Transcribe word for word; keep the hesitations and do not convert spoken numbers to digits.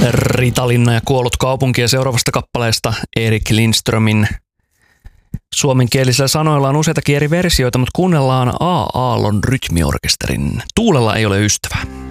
Ritalinna ja kuollut kaupunki ja seuraavasta kappaleesta Erik Lindströmin. Suomenkielisillä sanoilla on useitakin eri versioita, mutta kuunnellaan A. Aallon rytmiorkesterin Tuulella ei ole ystävää.